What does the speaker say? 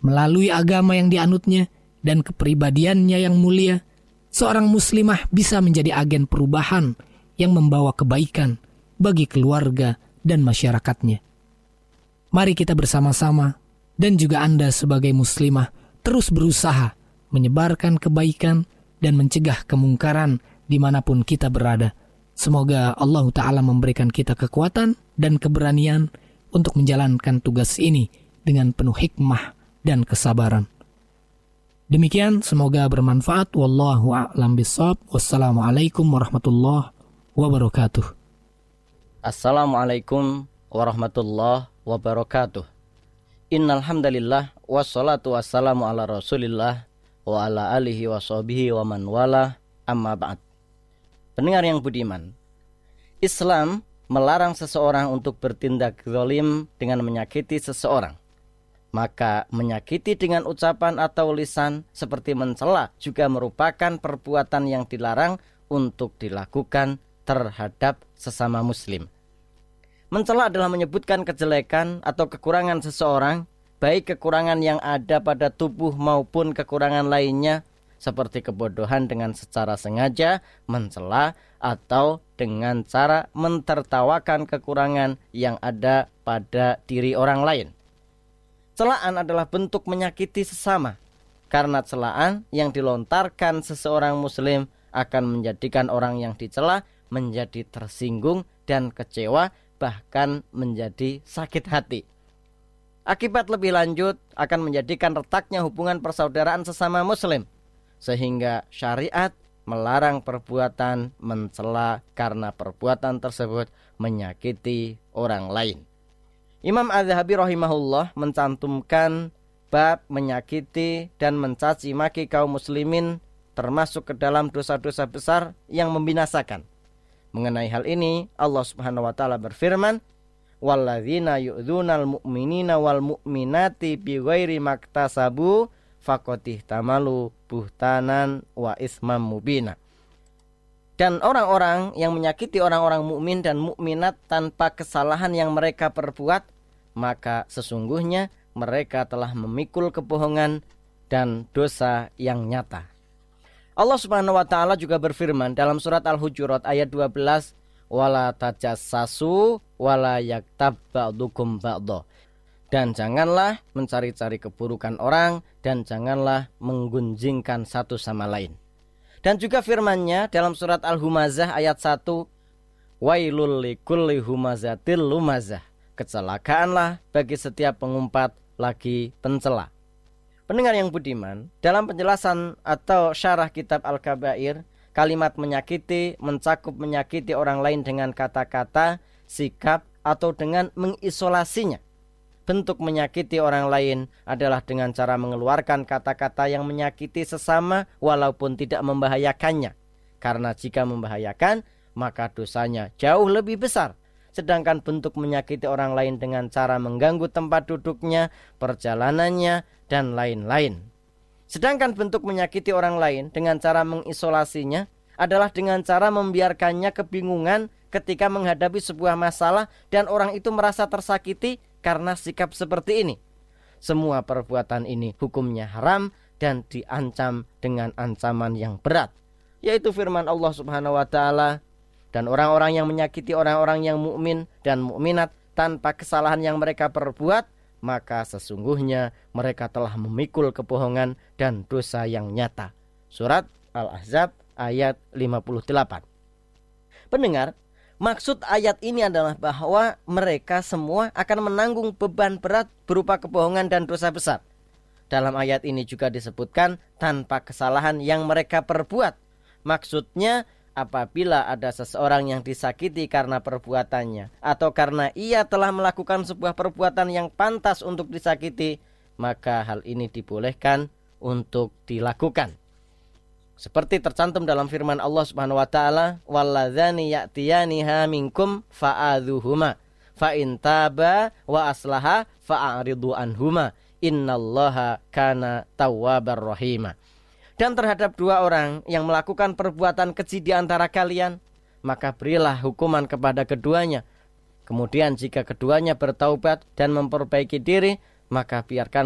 Melalui agama yang dianutnya dan kepribadiannya yang mulia, seorang muslimah bisa menjadi agen perubahan yang membawa kebaikan bagi keluarga dan masyarakatnya. Mari kita bersama-sama dan juga Anda sebagai muslimah terus berusaha menyebarkan kebaikan dan mencegah kemungkaran dimanapun kita berada. Semoga Allah Ta'ala memberikan kita kekuatan dan keberanian untuk menjalankan tugas ini dengan penuh hikmah dan kesabaran. Demikian, semoga bermanfaat. Wallahu a'lam bishawab. Wassalamualaikum warahmatullahi wabarakatuh. Assalamualaikum warahmatullahi wabarakatuh. Innal hamdalillah wassalatu wassalamu ala Rasulillah wa ala alihi washabihi wa man wala, amma ba'd. Pendengar yang budiman, Islam melarang seseorang untuk bertindak zalim dengan menyakiti seseorang. Maka menyakiti dengan ucapan atau lisan seperti mencela juga merupakan perbuatan yang dilarang untuk dilakukan terhadap sesama muslim. Mencela adalah menyebutkan kejelekan atau kekurangan seseorang, baik kekurangan yang ada pada tubuh maupun kekurangan lainnya, seperti kebodohan dengan secara sengaja mencela atau dengan cara mentertawakan kekurangan yang ada pada diri orang lain. Celaan adalah bentuk menyakiti sesama, karena celaan yang dilontarkan seseorang muslim akan menjadikan orang yang dicela menjadi tersinggung dan kecewa, bahkan menjadi sakit hati. Akibat lebih lanjut akan menjadikan retaknya hubungan persaudaraan sesama muslim, sehingga syariat melarang perbuatan mencela karena perbuatan tersebut menyakiti orang lain. Imam Az-Zahabi rahimahullah mencantumkan bab menyakiti dan mencaci maki kaum muslimin termasuk ke dalam dosa-dosa besar yang membinasakan. Mengenai hal ini, Allah Subhanahu wa taala berfirman, "Walladzina yu'dzunal mu'minina wal mu'minati bighairi maktasabu faqad ihtamalu buhtanan wa ismam mubina." Dan orang-orang yang menyakiti orang-orang mukmin dan mukminat tanpa kesalahan yang mereka perbuat, maka sesungguhnya mereka telah memikul kebohongan dan dosa yang nyata. Allah Subhanahu wa taala juga berfirman dalam surat Al-Hujurat ayat 12, "Wala tajassasu wala yaktab ba'dukum ba'dha." Dan janganlah mencari-cari keburukan orang dan janganlah menggunjingkan satu sama lain. Dan juga firman-Nya dalam surat Al-Humazah ayat 1, "Wailul likulli humazatil lumazah." Kecelakaanlah bagi setiap pengumpat lagi pencela. Pendengar yang budiman, dalam penjelasan atau syarah kitab Al-Kabair, kalimat menyakiti mencakup menyakiti orang lain dengan kata-kata, sikap, atau dengan mengisolasinya. Bentuk menyakiti orang lain adalah dengan cara mengeluarkan kata-kata yang menyakiti sesama walaupun tidak membahayakannya. Karena jika membahayakan, maka dosanya jauh lebih besar. Sedangkan bentuk menyakiti orang lain dengan cara mengganggu tempat duduknya, perjalanannya, dan lain-lain. Sedangkan bentuk menyakiti orang lain dengan cara mengisolasinya adalah dengan cara membiarkannya kebingungan ketika menghadapi sebuah masalah dan orang itu merasa tersakiti karena sikap seperti ini. Semua perbuatan ini hukumnya haram dan diancam dengan ancaman yang berat, yaitu firman Allah Subhanahu wa taala, "Dan orang-orang yang menyakiti orang-orang yang mukmin dan mukminat tanpa kesalahan yang mereka perbuat, maka sesungguhnya mereka telah memikul kebohongan dan dosa yang nyata." Surat Al-Ahzab ayat 58. Pendengar, maksud ayat ini adalah bahwa mereka semua akan menanggung beban berat berupa kebohongan dan dosa besar. Dalam ayat ini juga disebutkan tanpa kesalahan yang mereka perbuat. Maksudnya, apabila ada seseorang yang disakiti karena perbuatannya atau karena ia telah melakukan sebuah perbuatan yang pantas untuk disakiti, maka hal ini dibolehkan untuk dilakukan. Seperti tercantum dalam firman Allah Subhanahu wa taala, "Walladzani ya'tiyaniha minkum fa'adhuhuma fa in taba wa aslaha fa'aridu anhuma innallaha kana tawwabar rahima." Dan terhadap dua orang yang melakukan perbuatan keji di antara kalian, maka berilah hukuman kepada keduanya. Kemudian jika keduanya bertaubat dan memperbaiki diri, maka biarkan